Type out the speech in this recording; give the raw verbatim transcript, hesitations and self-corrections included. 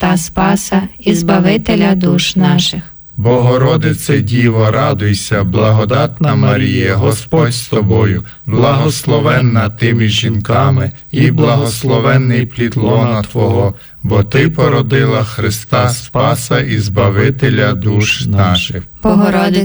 Христа Спаса і Збавителя душ наших. Богородице Діво, радуйся, благодатна Марія, Господь з тобою, благословенна ти між жінками, і благословенний плід лона Твого, бо Ти породила Христа Спаса і Збавителя душ наших. Богородице